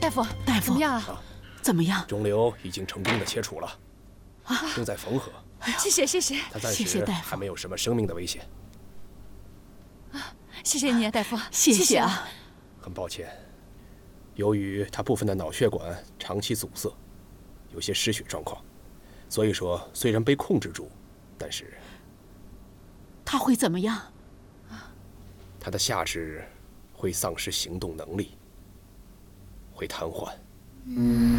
大夫， 大夫怎么样啊？ 怎么样？ 肿瘤已经成功的切除了，正在缝合。 谢谢谢谢， 他暂时谢谢大夫还没有什么生命的危险。 谢谢你啊，大夫， 谢谢啊。 很抱歉，由于他部分的脑血管长期阻塞，有些失血状况，所以说虽然被控制住，但是他会怎么样？ 他的下肢会丧失行动能力，会瘫痪。